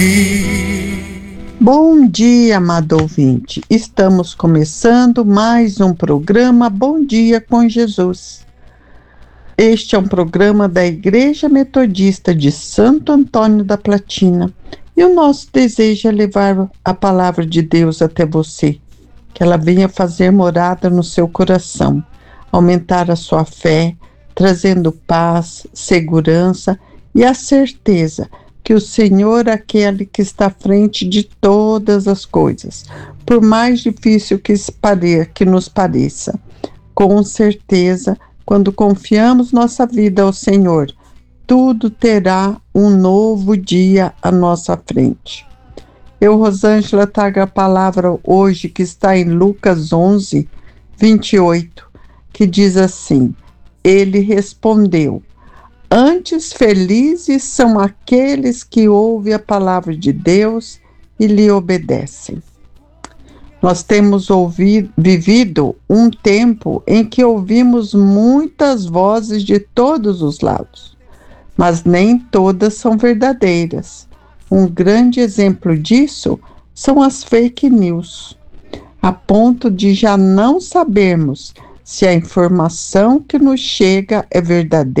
Bom dia, amado ouvinte. Estamos começando mais um programa Bom Dia com Jesus. Este é um programa da Igreja Metodista de Santo Antônio da Platina e o nosso desejo é levar a palavra de Deus até você, que ela venha fazer morada no seu coração, aumentar a sua fé, trazendo paz, segurança e a certeza que o Senhor é aquele que está à frente de todas as coisas, por mais difícil que nos pareça. Com certeza, quando confiamos nossa vida ao Senhor, tudo terá um novo dia à nossa frente. Eu, Rosângela, trago a palavra hoje que está em Lucas 11, 28, que diz assim: Ele respondeu: Antes felizes são aqueles que ouvem a palavra de Deus e lhe obedecem. Nós temos vivido um tempo em que ouvimos muitas vozes de todos os lados, mas nem todas são verdadeiras. Um grande exemplo disso são as fake news, a ponto de já não sabermos se a informação que nos chega é verdadeira